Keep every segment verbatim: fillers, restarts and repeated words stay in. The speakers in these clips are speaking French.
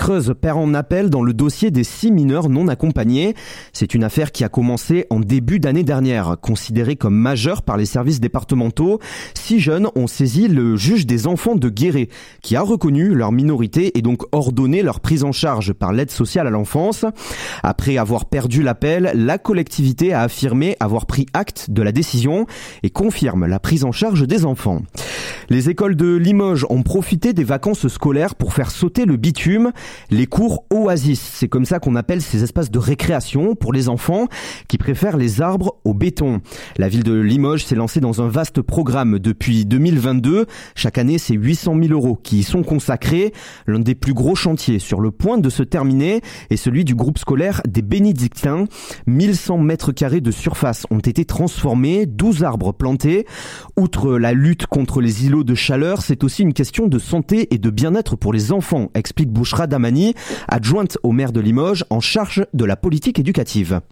Creuse perd en appel dans le dossier des six mineurs non accompagnés. C'est une affaire qui a commencé en début d'année dernière. Considérée comme majeure par les services départementaux, six jeunes ont saisi le juge des enfants de Guéret, qui a reconnu leur minorité et donc ordonné leur prise en charge par l'aide sociale à l'enfance. Après avoir perdu l'appel, la collectivité a affirmé avoir pris acte de la décision et confirme la prise en charge des enfants. Les écoles de Limoges ont profité des vacances scolaires pour faire sauter le bitume. Les cours Oasis, c'est comme ça qu'on appelle ces espaces de récréation pour les enfants qui préfèrent les arbres au béton. La ville de Limoges s'est lancée dans un vaste programme depuis deux mille vingt-deux. Chaque année, c'est huit cent mille euros qui y sont consacrés. L'un des plus gros chantiers sur le point de se terminer est celui du groupe scolaire des Bénédictins. mille cent mètres carrés de surface ont été transformés, douze arbres plantés. Outre la lutte contre les îlots de chaleur, c'est aussi une question de santé et de bien-être pour les enfants, explique Bouchra Damani, adjointe au maire de Limoges en charge de la politique éducative.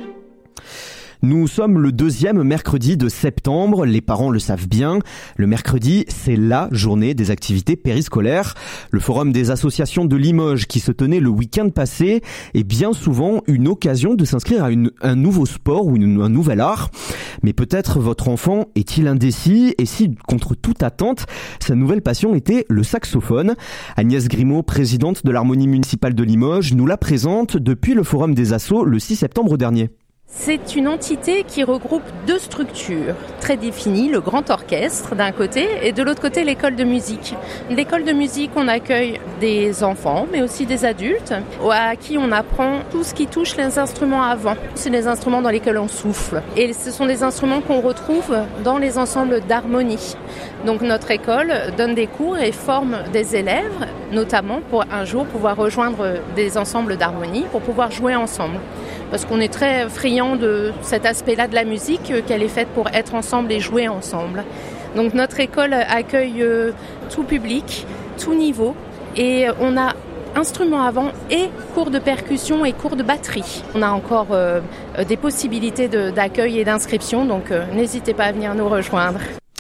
Nous sommes le deuxième mercredi de septembre, les parents le savent bien. Le mercredi, c'est la journée des activités périscolaires. Le forum des associations de Limoges qui se tenait le week-end passé est bien souvent une occasion de s'inscrire à une, un nouveau sport ou une, un nouvel art. Mais peut-être votre enfant est-il indécis et si, contre toute attente, sa nouvelle passion était le saxophone. Agnès Grimaud, présidente de l'Harmonie municipale de Limoges, nous la présente depuis le forum des assos le six septembre dernier. C'est une entité qui regroupe deux structures très définies, le grand orchestre d'un côté et de l'autre côté l'école de musique. L'école de musique, on accueille des enfants mais aussi des adultes à qui on apprend tout ce qui touche les instruments à vent. C'est des instruments dans lesquels on souffle et ce sont des instruments qu'on retrouve dans les ensembles d'harmonie. Donc notre école donne des cours et forme des élèves, notamment pour un jour pouvoir rejoindre des ensembles d'harmonie pour pouvoir jouer ensemble. Parce qu'on est très friand de cet aspect-là de la musique, qu'elle est faite pour être ensemble et jouer ensemble. Donc notre école accueille tout public, tout niveau, et on a instruments à vent et cours de percussion et cours de batterie. On a encore euh, des possibilités de, d'accueil et d'inscription, donc euh, n'hésitez pas à venir nous rejoindre.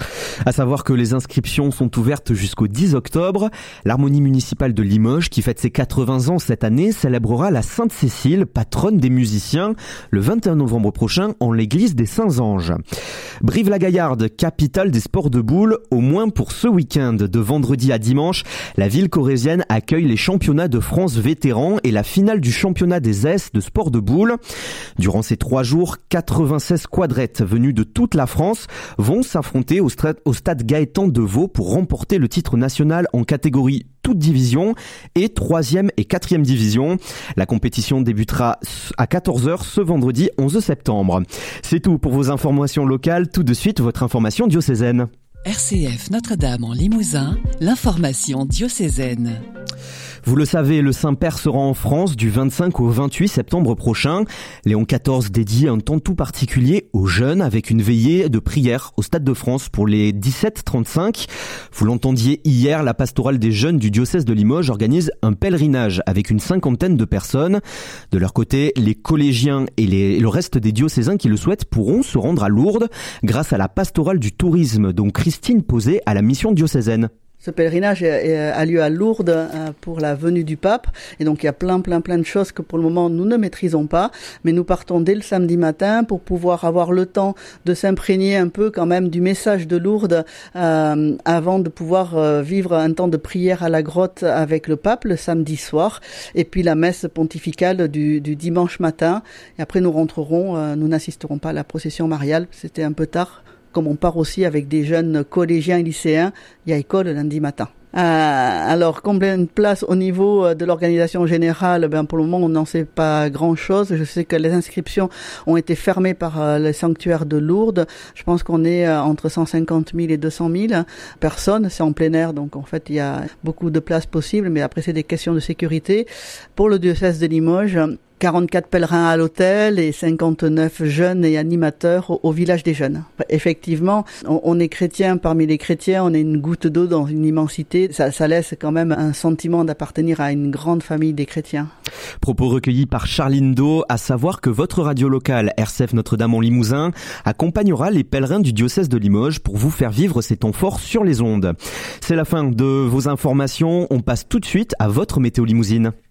À savoir que les inscriptions sont ouvertes jusqu'au dix octobre. L'Harmonie municipale de Limoges, qui fête ses quatre-vingts ans cette année, célébrera la Sainte-Cécile, patronne des musiciens, le vingt et un novembre prochain en l'église des Saints-Anges. Brive-la-Gaillarde, capitale des sports de boules, au moins pour ce week-end. De vendredi à dimanche, la ville corrézienne accueille les championnats de France vétérans et la finale du championnat des S de sport de boules. Durant ces trois jours, quatre-vingt-seize quadrettes venues de toute la France vont s'affronter au stade au stade Gaëtan de Vaud pour remporter le titre national en catégorie toute division et troisième et quatrième division. La compétition débutera à quatorze heures ce vendredi onze septembre. C'est tout pour vos informations locales. Tout de suite, votre information diocésaine. R C F Notre-Dame en Limousin, l'information diocésaine. Vous le savez, le Saint-Père sera en France du vingt-cinq au vingt-huit septembre prochain. Léon quatorze dédie un temps tout particulier aux jeunes avec une veillée de prière au Stade de France pour les dix-sept trente-cinq. Vous l'entendiez hier, la pastorale des jeunes du diocèse de Limoges organise un pèlerinage avec une cinquantaine de personnes. De leur côté, les collégiens et les, le reste des diocésains qui le souhaitent pourront se rendre à Lourdes grâce à la pastorale du tourisme dont Christine Posé à la mission diocésaine. Ce pèlerinage a lieu à Lourdes pour la venue du pape et donc il y a plein plein plein de choses que pour le moment nous ne maîtrisons pas, mais nous partons dès le samedi matin pour pouvoir avoir le temps de s'imprégner un peu quand même du message de Lourdes euh, avant de pouvoir euh, vivre un temps de prière à la grotte avec le pape le samedi soir et puis la messe pontificale du, du dimanche matin et après nous rentrerons, euh, nous n'assisterons pas à la procession mariale, c'était un peu tard. Comme on part aussi avec des jeunes collégiens et lycéens, il y a école le lundi matin. Euh, alors, combien de places au niveau de l'organisation générale? Ben, pour le moment, on n'en sait pas grand-chose. Je sais que les inscriptions ont été fermées par euh, le sanctuaire de Lourdes. Je pense qu'on est euh, entre cent cinquante mille et deux cent mille personnes. C'est en plein air, donc en fait, il y a beaucoup de places possibles. Mais après, c'est des questions de sécurité. Pour le diocèse de Limoges, quarante-quatre pèlerins à l'hôtel et cinquante-neuf jeunes et animateurs au, au village des jeunes. Effectivement, on, on est chrétien parmi les chrétiens, on est une goutte d'eau dans une immensité. Ça, ça laisse quand même un sentiment d'appartenir à une grande famille des chrétiens. Propos recueillis par Charline Do, à savoir que votre radio locale R C F Notre-Dame en Limousin accompagnera les pèlerins du diocèse de Limoges pour vous faire vivre ces temps forts sur les ondes. C'est la fin de vos informations, on passe tout de suite à votre météo limousine.